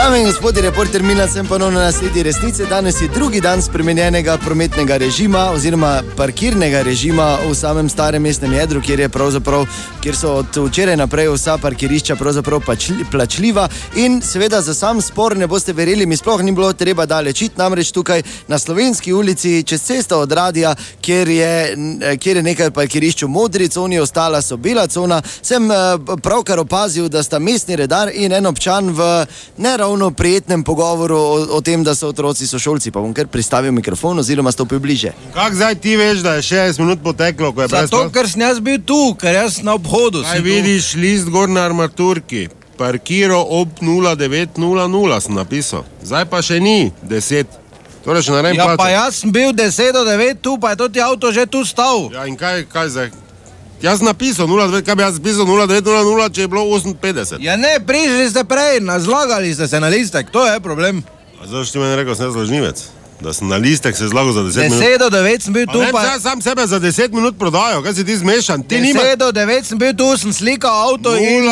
Dame in gospodi, reporter Milan sem ponovno na sledi resnice. Danes je drugi dan spremenjenega prometnega režima oziroma parkirnega režima v samem starem mestnem jedru, kjer so od včeraj naprej vsa parkirišča pravzaprav plačljiva in seveda za sam spor ne boste verjeli, mi sploh ni bilo treba daleč iti, namreč tukaj na Slovenski ulici čez cesto od Radia, kjer je nekaj parkirišč v modri coni, ostala so bela cona, sem pravkar opazil, da sta mestni redar in en občan v neravno prijetnem pogovoru o tem, da so otroci sošolci, pa bom kar pristavil mikrofon oziroma stopil bliže. Kak zdaj ti veš, da je 60 minut poteklo, ko je Zato, ker sem jaz bil tu, ker jaz na obhodu. Kaj vidiš list gor na armaturki? Parkiro ob 09:00 sem napisal. Zdaj pa še ni 10. Torej še naredim Ja, pa jaz sem bil 10 do 9 tu, pa je to ti avto že tu stal. Ja, in kaj zdaj? Jaz sem napisal 09, kaj bi jaz napisal 09:00, če je bilo 8:50? Ja ne, prišli ste prej, zlagali ste se na listek, to je problem. A zdaj ti meni rekel, sem jaz lažnivec? Da sem na listek se zlagal za 10 minut? 10 do 9 sem bil tu, pa... Ne, sam sebe za 10 minut prodajo, kaj si ti zmešan? 10 do 9 sem bil tu, sem slikal avto in...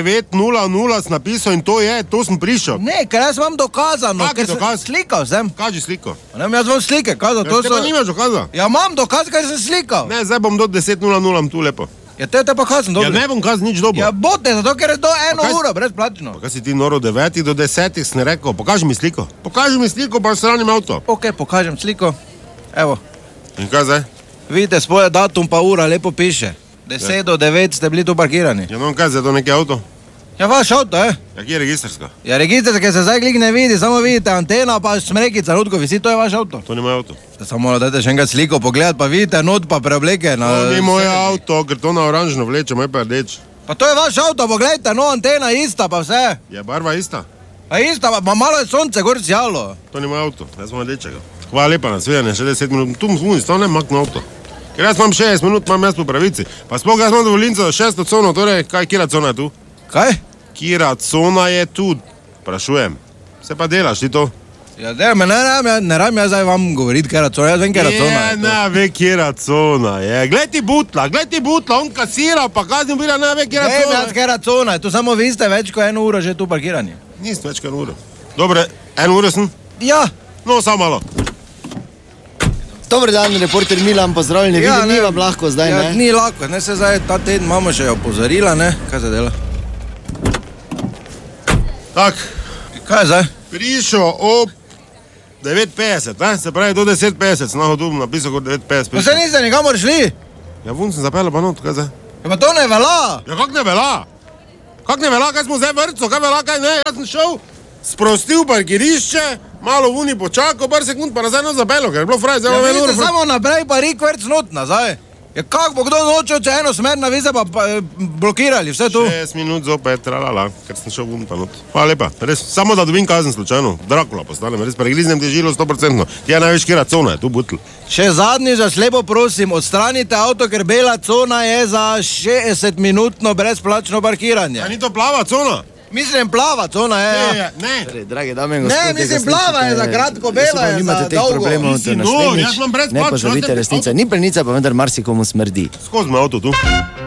09:00 sem napisal in to sem prišel. Ne, ker jaz vam dokazano, Kak je dokaz? Slikal sem. Kaži sliko. Ne, jaz vam slike, kazal, to Te pa nimaš dokaza? Ja, imam dokaz, ker sem slikal. Ne, zdaj bom do 10:00 tu lepo. Ja, te pa kazam, dobro. Ja, ne bom kazal nič dobro. Ja, bote, zato ker je to 1 uro, brezplačno. Kaj si ti noro 9 do 10 sem rekel, pokaži mi sliko. Pokaži mi sliko, pa stranim avto. Ok, pokažem sliko. Evo. In kaj zdaj? Vidite, svoje datum pa ura, lepo piše. 10 do 9 ste bili tu parkirani. Ja, no, kaj zdaj, to neki avto? Ja, vaš avto, Ja, kje je registrska? Ja, registrska se zdaj klik ne vidi, samo vidite antena, pa smrekica, rudko visi, to je vaš avto. To ni moj avto. Samo dajte še enkrat sliko pogledati, pa vidite not pa preobleke. To ni moj avto, ker to na oranžno vleče, moj pa rdeč. Pa to je vaš avto, pogledajte, no, antena ista, pa vse. Je barva ista? A ista, pa malo je sonce gor sjalo. To ni moj avto, jaz sem rdečega. Hvala lepa na svedanje, še 10 minut. Tu mu stavno ne makno avto. Ker jaz imam 60 minut, imam jaz po pravici. Pa sploh jaz imam dovolinco 6 cono, torej, kjera cona je tu? Kaj? Kjera cona je tu, prašujem. Se pa delaš ti to? Ja, ne rabim jaz zdaj vam govoriti, kjera cona, jaz vem, kjera cona je. Ne ve, kjera cona je. Glej ti butla, on kasira, pa kazni bila, ne ve, kjera cona je. Vem jaz, kjera cona je, tu samo vi ste več kot 1 uro že tu parkirani. Nisem več kot 1 uro. Dobre, 1 uro sem? Ja. No, samo malo. Dobar dan, reporter Milan, pozdravljeni, vidim, ni vam lahko zdaj, ne? Ja, ni lahko, ne, se zdaj ta teden imamo še opozorila, ne, kaj se dela? Tak. Kaj je zdaj? Prišel ob 9:50, ne? Se pravi do 10:50, sem nahodil napisal kot 9:50. Pa se niste nikamor šli? Ja, vun sem zapeljal pa not, kaj zdaj? Ja, pa to ne velja. Ja, kak ne velja? Kak ne velja, kaj smo zdaj vrtco, kaj velja, kaj ne? Jaz sem šel, sprostil parkirišče, malo vuni počakal, par sekund, pa nazaj not zapeljal, ker je bilo fraj, zdaj Ja, imam 1 uro. vidite, samo naprej pa rikverc not nazaj. Ja, kak bo kdo nočil, če enosmerna viza pa blokirali, vse tu? 6 minut zopet, tralala, ker sem šel vun pa not. Hvala lepa, res, samo da dobim kazen slučajno, Drakula postanem, res, pregriznem ti žilo 100%. Ti je največ kjera cona, je tu butl. Še zadnji za slepo prosim, odstranite avto, ker bela cona je za 60-minutno brezplačno parkiranje. A ni to plava cona? Mislim, plava cona je. Ne. Drage dame in gospodje, Ne, mislim, plava je za kratko, bela je za nimate teh dolgo. problemov, Nisi, no, jaz imam brezplačno, ne pozovite jaz te- resnice, ni plenica, pa vendar marsikomu smrdi. Skozi me avto tu.